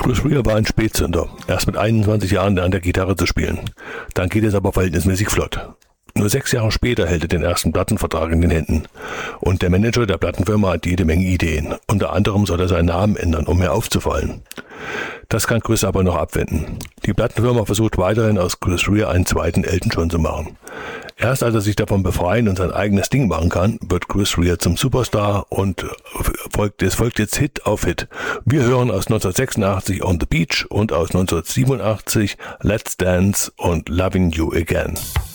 Chris Rea war ein Spätzünder. Erst mit 21 Jahren lernt er Gitarre zu spielen. Dann geht es aber verhältnismäßig flott. Nur 6 Jahre später hält er den ersten Plattenvertrag in den Händen. Und der Manager der Plattenfirma hat jede Menge Ideen. Unter anderem soll er seinen Namen ändern, um mehr aufzufallen. Das kann Chris aber noch abwenden. Die Plattenfirma versucht weiterhin aus Chris Rea einen zweiten Elton John zu machen. Erst als er sich davon befreien und sein eigenes Ding machen kann, wird Chris Rea zum Superstar und es folgt jetzt Hit auf Hit. Wir hören aus 1986 On the Beach und aus 1987 Let's Dance und Loving You Again.